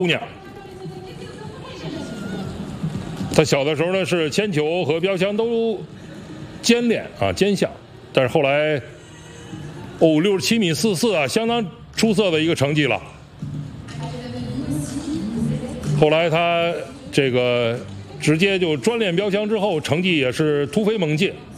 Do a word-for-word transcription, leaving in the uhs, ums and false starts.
姑娘。他小的时候呢是铅球和标枪都兼练啊兼项，但是后来哦六十七米四四啊，相当出色的一个成绩了。后来他这个直接就专练标枪之后，成绩也是突飞猛进。